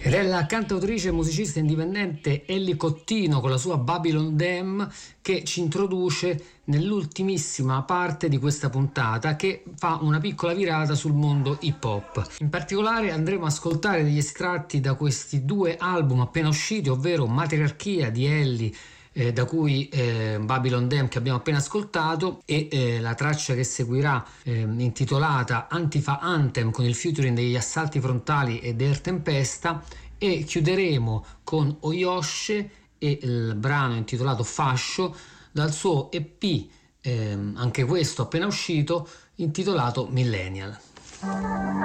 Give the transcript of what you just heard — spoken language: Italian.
Ed è la cantautrice e musicista indipendente Elly Cottino con la sua Babylon Dam che ci introduce nell'ultimissima parte di questa puntata, che fa una piccola virata sul mondo hip hop. In particolare andremo a ascoltare degli estratti da questi due album appena usciti, ovvero Matriarchia di Elly, da cui Babylon Dam che abbiamo appena ascoltato, e la traccia che seguirà intitolata Antifa Anthem con il featuring degli Assalti Frontali e Air Tempesta, e chiuderemo con Oyoshe e il brano intitolato Fascio dal suo EP, anche questo appena uscito, intitolato Millennial.